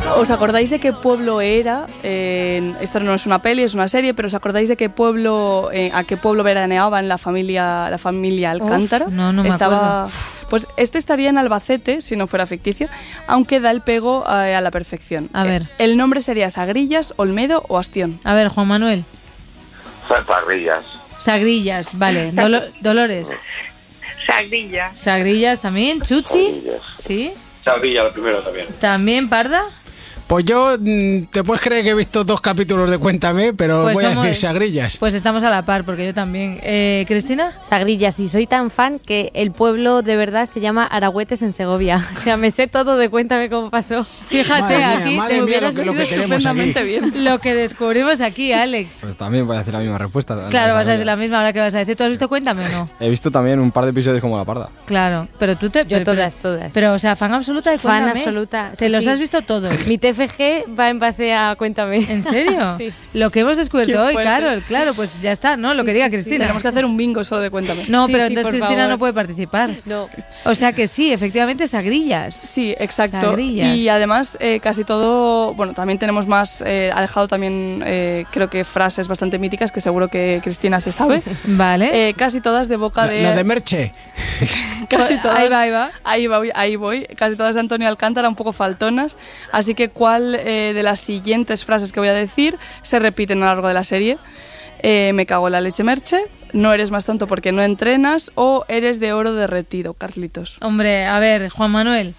¿Os acordáis de qué pueblo era? Esto no es una peli, es una serie, pero ¿os acordáis de qué pueblo, a qué pueblo veraneaban la familia Alcántara? No me acuerdo. Pues este estaría en Albacete, si no fuera ficticio, aunque da el pego a la perfección. A ver. El nombre sería Sagrillas, Olmedo o Astión. A ver, Juan Manuel. Sagrillas. Sagrillas, vale. Dolores. Sagrillas. Sagrillas también. Chuchi. Sagrillas. Sí. Sagrillas, lo primero también. También Parda. Pues yo, te puedes creer que he visto 2 capítulos de Cuéntame, pero Pues voy a decir Sagrillas. Pues estamos a la par, porque yo también. ¿Cristina? Sagrillas, y soy tan fan que el pueblo de verdad se llama Aragüetes en Segovia. O sea, me sé todo de Cuéntame cómo pasó. Fíjate, aquí madre te mía, hubieras lo que venido tenemos aquí. estupendamente bien. lo que descubrimos aquí, Alex. Pues también voy a decir la misma respuesta. Claro, vas a decir la misma. Ahora que vas a decir, ¿tú has visto Cuéntame o no? He visto también un par de episodios como La Parda. Claro, pero tú te... Yo pero- todas. Pero, o sea, fan absoluta de Fan Cuéntame. absoluta. ¿Te los Sí. has visto todos? Mi TFG va en base a Cuéntame. ¿En serio? Sí. Lo que hemos descubierto Qué hoy, fuerte. Carol, claro, pues ya está, ¿no? Lo que diga Cristina. Tenemos que hacer un bingo solo de Cuéntame. No, Sí, pero sí, entonces por Cristina favor. no puede participar. No. O sea que sí, efectivamente, Sagrillas. Sí, exacto. Sagrillas. Y además casi todo, bueno, también tenemos más, ha dejado también creo que frases bastante míticas que seguro que Cristina se sabe. Vale. Casi todas de boca de... La de Merche. Casi todas. Ahí va. Ahí voy. Casi todas de Antonio Alcántara, un poco faltonas. Así que ¿cuál de las siguientes frases que voy a decir se repiten a lo largo de la serie? Me cago en la leche, Merche. No eres más tonto porque no entrenas. O eres de oro derretido, Carlitos. Hombre, a ver, Juan Manuel.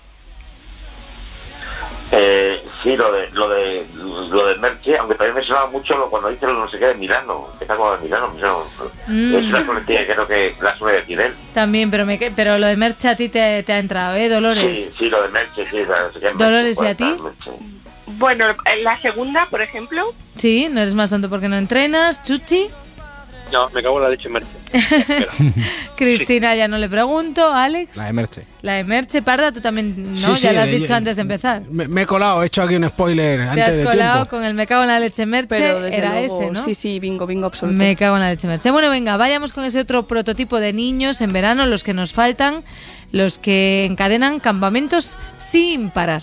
Sí, lo de Merche, aunque también me sonaba mucho cuando dice lo no sé qué de Milano, que está como de Milano, es una coletilla que creo que la suele decir él. También, pero lo de Merche a ti te ha entrado, ¿eh, Dolores? Sí, lo de Merche, sí. No sé qué Dolores, ¿y a ti? Merche. Bueno, la segunda, por ejemplo, Sí, no eres más tonto porque no entrenas. Chuchi. No, me cago en la leche, Merche. Cristina, ya no le pregunto. Alex. La de Merche. La de Merche. Parda, tú también, ¿no? Sí, ya sí, lo has dicho antes de empezar. Me he colado, he hecho aquí un spoiler Te antes has de colado tiempo. con el me cago en la leche Merche. Pero desde Era luego, ese, ¿no? Sí, bingo absoluto. Me cago en la leche Merche. Bueno, venga, vayamos con ese otro prototipo de niños en verano, los que nos faltan, los que encadenan campamentos sin parar.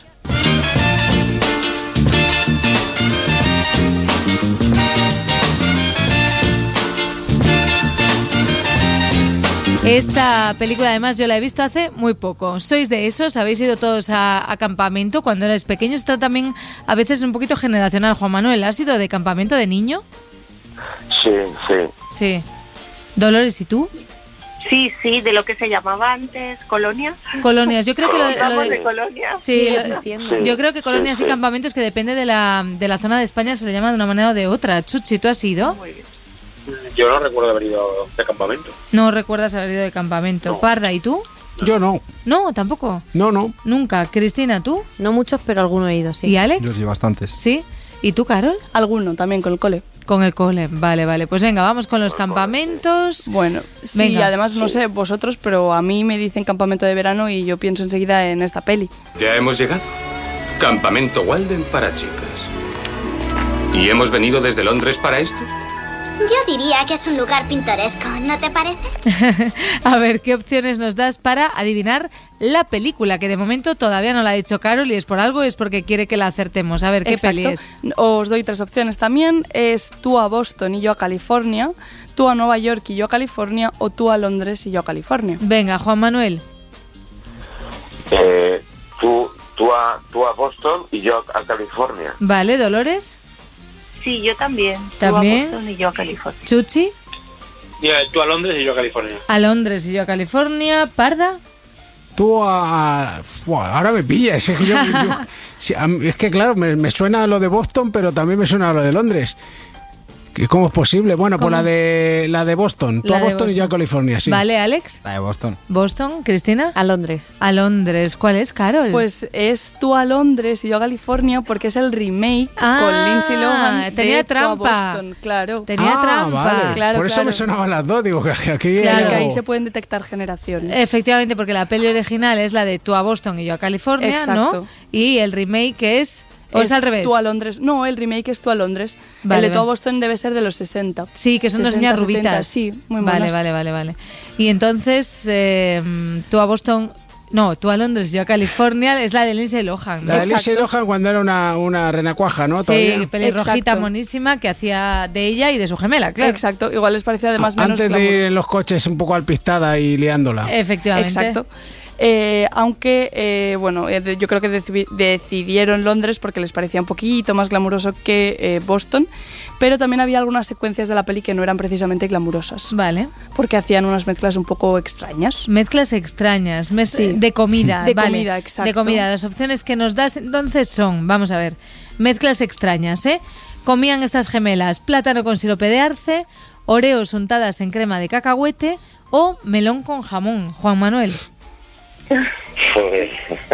Esta película además yo la he visto hace muy poco. ¿Sois de esos? ¿Habéis ido todos a campamento cuando erais pequeños? Está también a veces un poquito generacional. Juan Manuel, ¿has ido de campamento de niño? Sí. Sí. Dolores, ¿y tú? sí, de lo que se llamaba antes colonias. Colonias. Yo creo que lo Hablamos de de colonias. Sí, Sigue lo- existiendo. yo creo que colonias y campamentos que depende de la zona de España se le llama de una manera o de otra. Chuchi, ¿tú has ido? Muy bien. Yo no recuerdo haber ido de campamento. No recuerdas haber ido de campamento. No. Parda, ¿y tú? Yo no. No, tampoco. No. Nunca. Cristina, ¿tú? No muchos, pero alguno he ido, sí. ¿Y Alex? Yo sí, bastantes. ¿Sí? ¿Y tú, Carol? Alguno también con el cole. Con el cole. Vale. Pues venga, vamos con los campamentos. Bueno, sí, Venga. además no sé vosotros, pero a mí me dicen campamento de verano y yo pienso enseguida en esta peli. Ya hemos llegado. Campamento Walden para chicas. ¿Y hemos venido desde Londres para esto? Yo diría que es un lugar pintoresco, ¿no te parece? A ver, ¿qué opciones nos das para adivinar la película? Que de momento todavía no la ha dicho Carol y es por algo, es porque quiere que la acertemos. A ver, ¿qué Exacto. peli es? Os doy 3 opciones también. Es tú a Boston y yo a California, tú a Nueva York y yo a California, o tú a Londres y yo a California. Venga, Juan Manuel. Tú a Boston y yo a California. Vale, Dolores. Sí, yo también. ¿También? Tú a Boston y yo a California. Chuchi. Tú a Londres y yo a California. A Londres y yo a California. Parda. Tú ahora me pillas. Es que, sí, es que claro, me suena lo de Boston, pero también me suena lo de Londres. ¿Cómo es posible? Bueno, pues ¿Cómo? la de Boston. Tú La a de Boston y yo a California, sí. Vale, Alex. La de Boston. Boston. Cristina. A Londres. A Londres. ¿Cuál es, Carol? Pues es tú a Londres y yo a California porque es el remake con Lindsay Lohan tenía de trampa. Tú a Boston, claro. Tenía trampa. Vale. Claro, Por eso claro. me sonaban las dos. Digo, que aquí Claro. Que hay ahí algo. se pueden detectar generaciones. Efectivamente, porque la peli original es la de tú a Boston y yo a California, Exacto. ¿no? Y el remake es... ¿O es al revés? Tú a Londres. No, el remake es tú a Londres. Vale, el de tú a vale. Boston debe ser de los 60. Sí, que son dos 60, niñas 70, rubitas. sí, muy Vale, monas. vale. Y entonces, tú a Boston No, Tú a Londres, Yo a California es la de Lindsay Lohan. La de Lindsay Lohan cuando era una renacuaja, ¿no? Sí, Todavía. pelirrojita Exacto. monísima que hacía de ella y de su gemela, claro. Exacto, igual les parecía además menos Antes de ir glamuroso. en los coches un poco alpistada y liándola. Efectivamente. Exacto. Aunque, yo creo que decidieron Londres porque les parecía un poquito más glamuroso que Boston, pero también había algunas secuencias de la peli que no eran precisamente glamurosas, Vale. porque hacían unas mezclas un poco extrañas. Mezclas extrañas, Sí. de comida, De vale. comida, exacto. De comida. Las opciones que nos das entonces son, vamos a ver, mezclas extrañas, ¿eh? Comían estas gemelas plátano con sirope de arce, oreos untadas en crema de cacahuete o melón con jamón. Juan Manuel. Pues,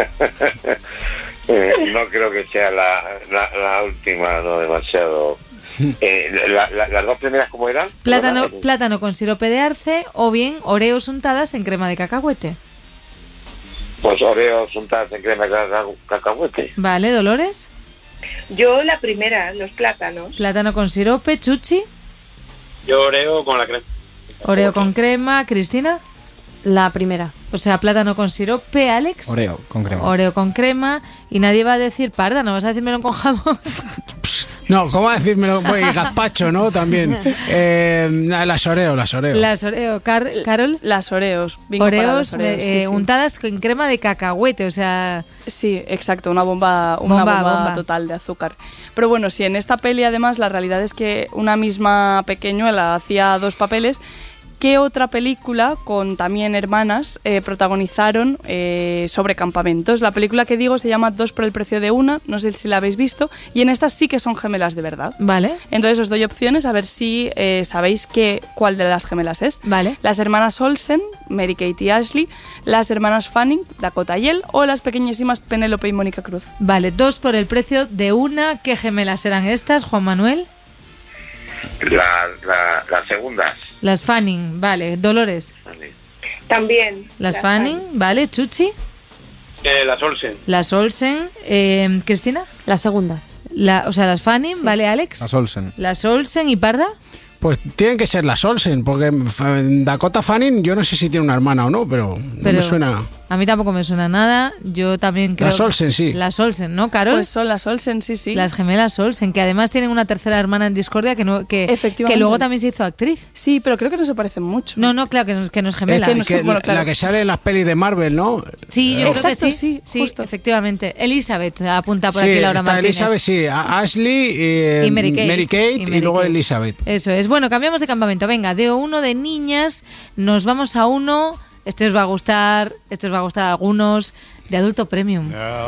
no creo que sea la última, no demasiado. Las dos primeras, ¿cómo eran? Plátano con sirope de arce o bien oreos untadas en crema de cacahuete. Pues oreos untadas en crema de cacahuete. Vale, Dolores. Yo la primera, los plátanos. Plátano con sirope, Chuchi. Yo oreo con la crema. Oreo con crema, Cristina. La primera. O sea, plátano con sirope, Alex. Oreo con crema. Oreo con crema. Y nadie va a decir parda, no vas a decir melón con jamón. No, ¿cómo decírmelo? Pues gazpacho, ¿no? También. Las Oreo. Las Oreo, Carol. Las Oreos. Bingo para Oreos las Oreos, sí, sí. untadas con crema de cacahuete, o sea... Sí, exacto, una bomba total de azúcar. Pero bueno, sí, en esta peli además la realidad es que una misma pequeñuela hacía dos papeles. ¿Qué otra película con también hermanas protagonizaron sobre campamentos? La película que digo se llama Dos por el precio de una, no sé si la habéis visto, y en estas sí que son gemelas de verdad. Vale. Entonces os doy opciones a ver si sabéis cuál de las gemelas es. Vale. Las hermanas Olsen, Mary Kate y Ashley, las hermanas Fanning, Dakota y Elle, o las pequeñísimas Penélope y Mónica Cruz. Vale, dos por el precio de una. ¿Qué gemelas eran estas, Juan Manuel? Las segundas. Las Fanning, vale. Dolores. También. Las Fanning, vale. Chuchi. Las Olsen. Las Olsen. Cristina. Las segundas. O sea, las Fanning, vale, Alex. Las Olsen. Las Olsen y Parda. Pues tienen que ser las Olsen, porque Dakota Fanning, yo no sé si tiene una hermana o no, pero no me suena. A mí tampoco me suena nada. Yo también creo... Las Olsen, sí. Las Olsen, ¿no, Carol? Pues son las Olsen, sí, sí. Las gemelas Olsen, que además tienen una tercera hermana en discordia que luego también se hizo actriz. Sí, pero creo que no se parecen mucho. No, claro, que no es gemela. La que sale en las pelis de Marvel, ¿no? Sí, yo creo que Exacto, sí. Sí, justo. efectivamente. Elizabeth apunta por aquí Laura está Martínez. Elizabeth, sí. Ashley Y Mary Kate. y luego Elizabeth. Eso es. Bueno, cambiamos de campamento. Venga, de uno de niñas nos vamos a uno... Este os va a gustar a algunos, de adulto premium.